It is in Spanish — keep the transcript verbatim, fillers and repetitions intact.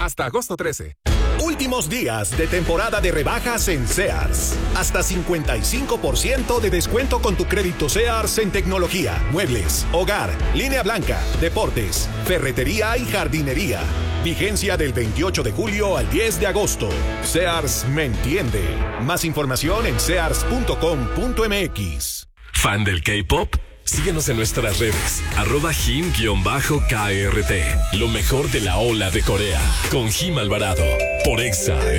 hasta agosto trece. Últimos días de temporada de rebajas en Sears. Hasta cincuenta y cinco por ciento de descuento con tu crédito Sears en tecnología, muebles, hogar, línea blanca, deportes, ferretería y jardinería. Vigencia del veintiocho de julio al diez de agosto. Sears me entiende. Más información en sears punto com punto m x. ¿Fan del K-pop? Síguenos en nuestras redes, arroba Jim-K R T. Lo mejor de la ola de Corea, con Jim Alvarado, por Exa